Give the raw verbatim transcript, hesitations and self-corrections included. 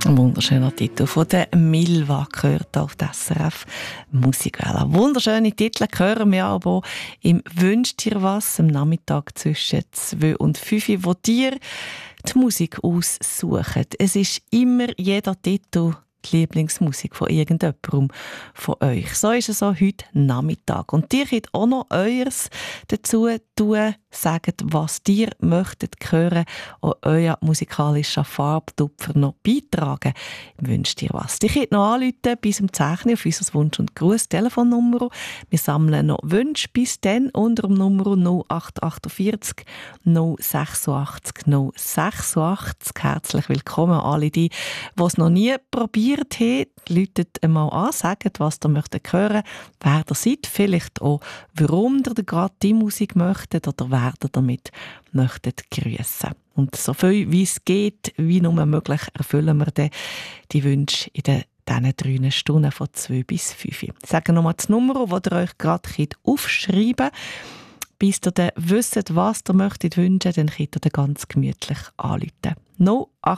Ein wunderschöner Titel von der Milva gehört auf der S R F Musikwelle. Wunderschöne Titel hören wir aber im «Wünsch dir was» am Nachmittag zwischen zwei und fünf, wo dir die Musik aussuchen. Es ist immer jeder Titel die Lieblingsmusik von irgendjemandem von euch. So ist es auch heute Nachmittag. Und ihr könnt auch noch eures dazu tun, sagt, was ihr möchtet hören, auch euer musikalischer Farbtupfer noch beitragen. Ich wünsche dir was. Ihr könnt noch anrufen bis um zehn auf unser Wunsch- und Gruß-Telefonnummer. Wir sammeln noch Wünsche bis dann unter dem Nummer null acht vier acht null sechsundachtzig null sechsundachtzig. Herzlich willkommen alle die, die es noch nie probieren. Läutet einmal an, sagt, was ihr möchtet hören, wer ihr seid, vielleicht auch, warum ihr gerade die Musik möchtet oder wer ihr damit möchtet grüßen. Und so viel wie es geht, wie nur möglich, erfüllen wir dann die Wünsche in den diesen drei Stunden von zwei bis fünf. Ich sage nochmal das Nummer, das ihr euch gerade aufschreiben könnt. Bis ihr dann wisst, was ihr möchtet wünschen, dann könnt ihr dann ganz gemütlich anrufen.